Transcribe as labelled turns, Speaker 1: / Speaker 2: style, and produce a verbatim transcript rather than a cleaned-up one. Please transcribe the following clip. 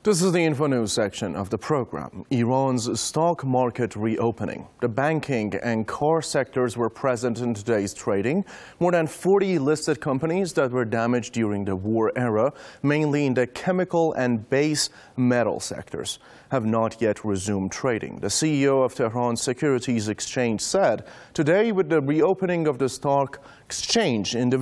Speaker 1: This is the Info News section of the program. Iran's stock market reopening. The banking and car sectors were present in today's trading. More than forty listed companies that were damaged during the war era, mainly in the chemical and base metal sectors, have not yet resumed trading. The C E O of Tehran Securities Exchange said today, with the reopening of the stock exchange, individuals